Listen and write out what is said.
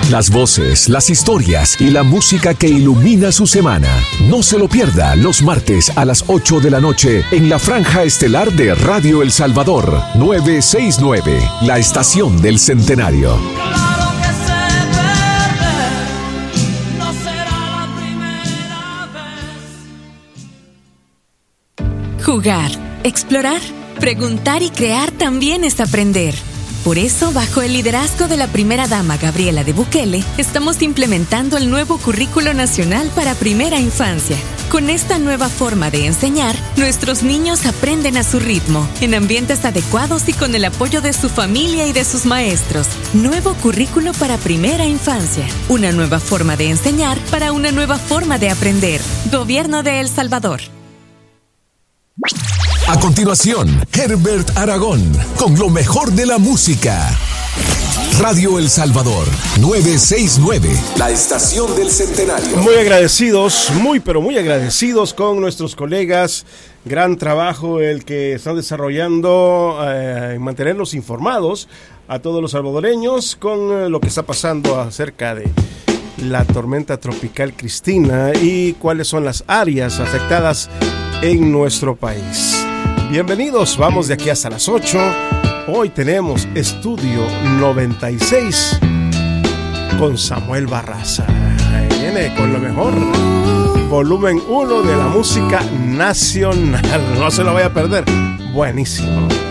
Las voces, las historias y la música que ilumina su semana. No se lo pierda los martes a las 8 de la noche en la franja estelar de Radio El Salvador 969, la estación del centenario. Jugar, explorar, preguntar y crear también es aprender. Por eso, bajo el liderazgo de la primera dama Gabriela de Bukele, estamos implementando el nuevo Currículo Nacional para Primera Infancia. Con esta nueva forma de enseñar, nuestros niños aprenden a su ritmo, en ambientes adecuados y con el apoyo de su familia y de sus maestros. Nuevo Currículo para Primera Infancia. Una nueva forma de enseñar para una nueva forma de aprender. Gobierno de El Salvador. A continuación, Herbert Aragón, con lo mejor de la música. Radio El Salvador, 969, la estación del centenario. Muy agradecidos, pero muy agradecidos con nuestros colegas. Gran trabajo el que están desarrollando en mantenernos informados a todos los salvadoreños con lo que está pasando acerca de la tormenta tropical Cristina y cuáles son las áreas afectadas en nuestro país. Bienvenidos, vamos de aquí hasta las 8. Hoy tenemos Estudio 96 con Samuel Barraza. Viene con lo mejor, volumen 1 de la música nacional. No se lo vaya a perder, buenísimo.